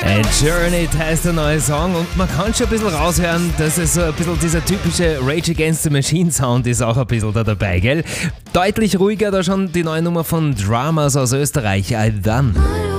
Journey heißt der neue Song und man kann schon ein bisschen raushören, dass es so ein bisschen dieser typische Rage Against the Machine Sound ist auch ein bisschen da dabei, gell? Deutlich ruhiger da schon die neue Nummer von Dramas aus Österreich, I Done.